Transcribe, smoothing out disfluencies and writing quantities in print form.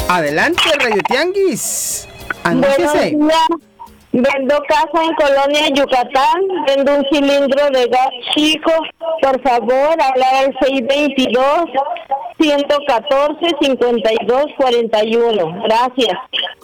Adelante, Radio Tianguis. Buenos Anúnciese. días. Vendo casa en Colonia Yucatán. Vendo un cilindro de gas chico. Por favor, hablar al 622-114-5241. Gracias.